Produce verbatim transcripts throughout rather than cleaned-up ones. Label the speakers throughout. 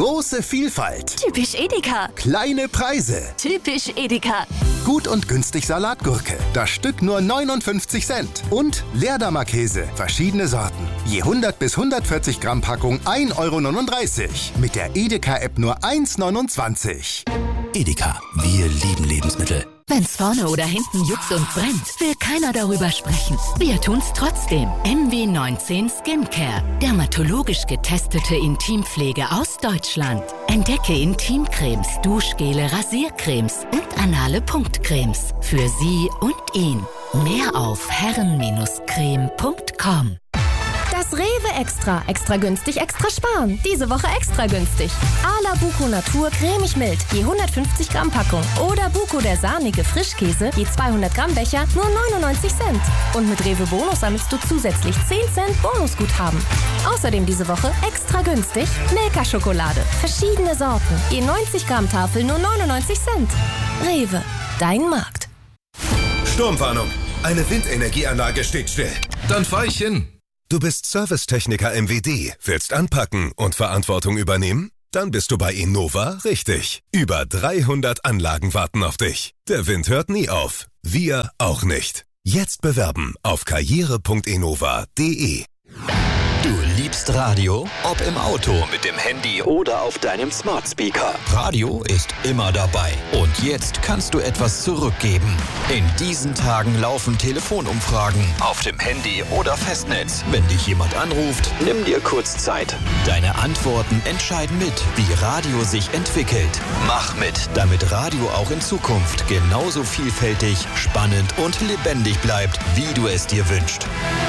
Speaker 1: Große Vielfalt.
Speaker 2: Typisch Edeka.
Speaker 1: Kleine Preise.
Speaker 2: Typisch Edeka.
Speaker 1: Gut und günstig Salatgurke. Das Stück nur neunundfünfzig Cent. Und Leerdammer Käse. Verschiedene Sorten. Je hundert bis hundertvierzig Gramm Packung ein Euro neununddreißig. Mit der Edeka-App nur eins neunundzwanzig.
Speaker 3: Edeka, wir lieben Lebensmittel.
Speaker 2: Wenn's vorne oder hinten juckt und brennt, will keiner darüber sprechen. Wir tun's trotzdem. M W neunzehn Skincare. Dermatologisch getestete Intimpflege aus Deutschland. Entdecke Intimcremes, Duschgele, Rasiercremes und anale Punktcremes. Für Sie und ihn. Mehr auf herren Creme punkt com.
Speaker 4: Das Rewe Extra. Extra günstig, extra sparen. Diese Woche extra günstig. Ala Buko Natur cremig mild. Je hundertfünfzig Gramm Packung. Oder Buko der sahnige Frischkäse. Je zweihundert Gramm Becher. Nur neunundneunzig Cent. Und mit Rewe Bonus sammelst du zusätzlich zehn Cent Bonusguthaben. Außerdem diese Woche extra günstig Milka Schokolade. Verschiedene Sorten. Je neunzig Gramm Tafel nur neunundneunzig Cent. Rewe. Dein Markt.
Speaker 5: Sturmwarnung. Eine Windenergieanlage steht still.
Speaker 6: Dann fahr ich hin.
Speaker 5: Du bist Servicetechniker M W D, willst anpacken und Verantwortung übernehmen? Dann bist du bei Enova richtig. Über dreihundert Anlagen warten auf dich. Der Wind hört nie auf. Wir auch nicht. Jetzt bewerben auf karriere punkt enova punkt de.
Speaker 3: Du liebst Radio? Ob im Auto, mit dem Handy oder auf deinem Smart Speaker. Radio ist immer dabei. Und jetzt kannst du etwas zurückgeben. In diesen Tagen laufen Telefonumfragen auf dem Handy oder Festnetz. Wenn dich jemand anruft, nimm dir kurz Zeit. Deine Antworten entscheiden mit, wie Radio sich entwickelt. Mach mit, damit Radio auch in Zukunft genauso vielfältig, spannend und lebendig bleibt, wie du es dir wünschst.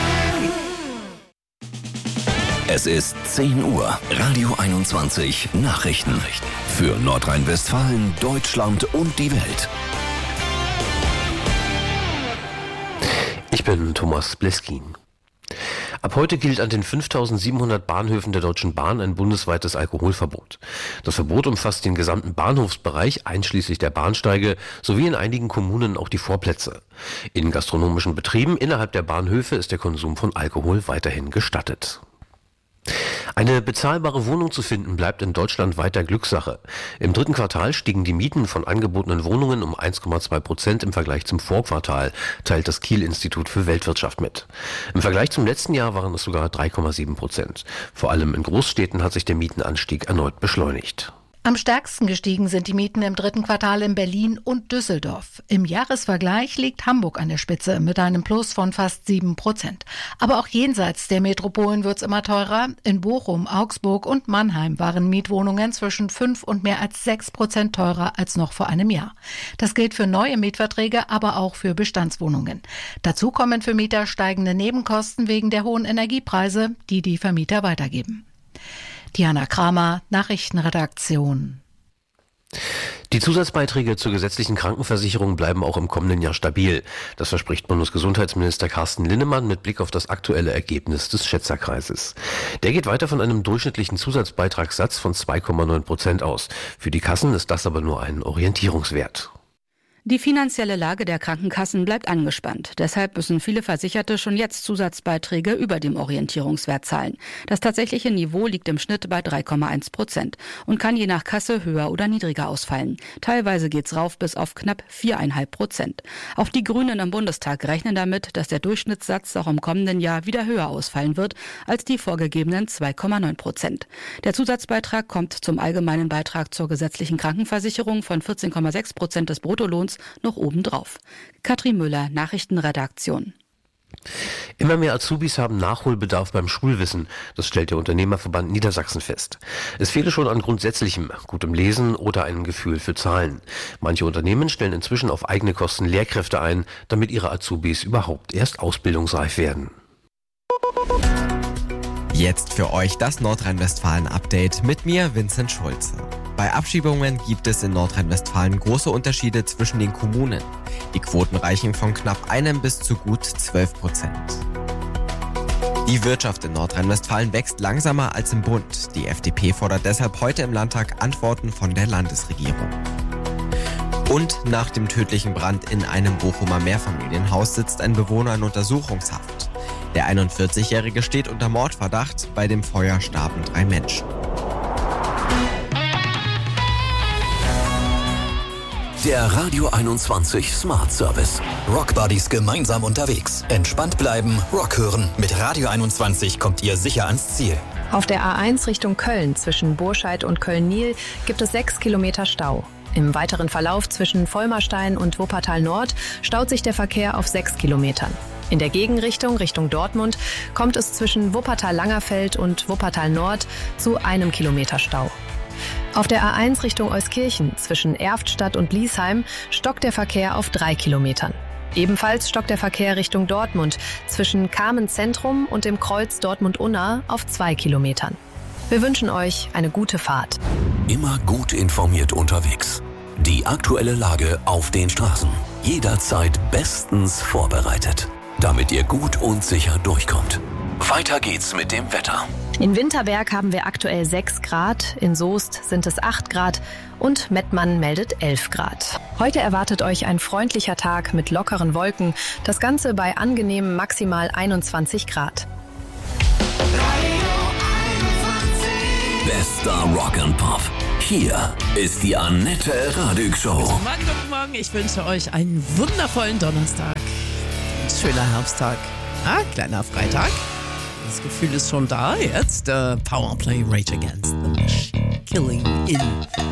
Speaker 7: Es ist zehn Uhr. Radio einundzwanzig Nachrichten. Für Nordrhein-Westfalen, Deutschland und die Welt.
Speaker 8: Ich bin Thomas Bleskin. Ab heute gilt an den fünftausendsiebenhundert Bahnhöfen der Deutschen Bahn ein bundesweites Alkoholverbot. Das Verbot umfasst den gesamten Bahnhofsbereich, einschließlich der Bahnsteige, sowie in einigen Kommunen auch die Vorplätze. In gastronomischen Betrieben innerhalb der Bahnhöfe ist der Konsum von Alkohol weiterhin gestattet. Eine bezahlbare Wohnung zu finden bleibt in Deutschland weiter Glückssache. Im dritten Quartal stiegen die Mieten von angebotenen Wohnungen um eins Komma zwei Prozent im Vergleich zum Vorquartal, teilt das Kiel-Institut für Weltwirtschaft mit. Im Vergleich zum letzten Jahr waren es sogar drei Komma sieben Prozent. Vor allem in Großstädten hat sich der Mietenanstieg erneut beschleunigt.
Speaker 9: Am stärksten gestiegen sind die Mieten im dritten Quartal in Berlin und Düsseldorf. Im Jahresvergleich liegt Hamburg an der Spitze mit einem Plus von fast sieben Prozent. Aber auch jenseits der Metropolen wird's immer teurer. In Bochum, Augsburg und Mannheim waren Mietwohnungen zwischen fünf und mehr als sechs Prozent teurer als noch vor einem Jahr. Das gilt für neue Mietverträge, aber auch für Bestandswohnungen. Dazu kommen für Mieter steigende Nebenkosten wegen der hohen Energiepreise, die die Vermieter weitergeben. Diana Kramer, Nachrichtenredaktion.
Speaker 8: Die Zusatzbeiträge zur gesetzlichen Krankenversicherung bleiben auch im kommenden Jahr stabil. Das verspricht Bundesgesundheitsminister Carsten Linnemann mit Blick auf das aktuelle Ergebnis des Schätzerkreises. Der geht weiter von einem durchschnittlichen Zusatzbeitragssatz von zwei Komma neun Prozent aus. Für die Kassen ist das aber nur ein Orientierungswert.
Speaker 10: Die finanzielle Lage der Krankenkassen bleibt angespannt. Deshalb müssen viele Versicherte schon jetzt Zusatzbeiträge über dem Orientierungswert zahlen. Das tatsächliche Niveau liegt im Schnitt bei drei Komma eins Prozent und kann je nach Kasse höher oder niedriger ausfallen. Teilweise geht's rauf bis auf knapp vier Komma fünf Prozent. Auch die Grünen im Bundestag rechnen damit, dass der Durchschnittssatz auch im kommenden Jahr wieder höher ausfallen wird als die vorgegebenen zwei Komma neun Prozent. Der Zusatzbeitrag kommt zum allgemeinen Beitrag zur gesetzlichen Krankenversicherung von vierzehn Komma sechs Prozent des Bruttolohns noch obendrauf. Katrin Müller, Nachrichtenredaktion.
Speaker 8: Immer mehr Azubis haben Nachholbedarf beim Schulwissen. Das stellt der Unternehmerverband Niedersachsen fest. Es fehle schon an Grundsätzlichem, gutem Lesen oder einem Gefühl für Zahlen. Manche Unternehmen stellen inzwischen auf eigene Kosten Lehrkräfte ein, damit ihre Azubis überhaupt erst ausbildungsreif werden.
Speaker 11: Jetzt für euch das Nordrhein-Westfalen-Update mit mir, Vincent Schulze. Bei Abschiebungen gibt es in Nordrhein-Westfalen große Unterschiede zwischen den Kommunen. Die Quoten reichen von knapp einem bis zu gut zwölf Prozent. Die Wirtschaft in Nordrhein-Westfalen wächst langsamer als im Bund. Die F D P fordert deshalb heute im Landtag Antworten von der Landesregierung. Und nach dem tödlichen Brand in einem Bochumer Mehrfamilienhaus sitzt ein Bewohner in Untersuchungshaft. Der einundvierzigjährige steht unter Mordverdacht, bei dem Feuer starben drei Menschen.
Speaker 7: Der Radio einundzwanzig Smart Service.
Speaker 3: Rock Buddies gemeinsam unterwegs. Entspannt bleiben, Rock hören. Mit Radio einundzwanzig kommt ihr sicher ans Ziel.
Speaker 6: Auf der A eins Richtung Köln zwischen Burscheid und Köln-Nil gibt es sechs Kilometer Stau. Im weiteren Verlauf zwischen Vollmerstein und Wuppertal Nord staut sich der Verkehr auf sechs Kilometern. In der Gegenrichtung Richtung Dortmund kommt es zwischen Wuppertal-Langerfeld und Wuppertal Nord zu einem Kilometer Stau. Auf der A eins Richtung Euskirchen zwischen Erftstadt und Liesheim stockt der Verkehr auf drei Kilometern. Ebenfalls stockt der Verkehr Richtung Dortmund zwischen Kamen Zentrum und dem Kreuz Dortmund-Unna auf zwei Kilometern. Wir wünschen euch eine gute Fahrt.
Speaker 7: Immer gut informiert unterwegs. Die aktuelle Lage auf den Straßen. Jederzeit bestens vorbereitet, damit ihr gut und sicher durchkommt. Weiter geht's mit dem Wetter.
Speaker 6: In Winterberg haben wir aktuell sechs Grad, in Soest sind es acht Grad und Mettmann meldet elf Grad. Heute erwartet euch ein freundlicher Tag mit lockeren Wolken, das Ganze bei angenehmen maximal einundzwanzig Grad.
Speaker 7: Bester Rock and Pop. Hier ist die Annette Radig Show.
Speaker 12: Guten Morgen, guten Morgen. Ich wünsche euch einen wundervollen Donnerstag. Ein schöner Herbsttag. Ah, kleiner Freitag. Das Gefühl ist schon da. Jetzt uh, Powerplay Rage Against the Machine. Killing in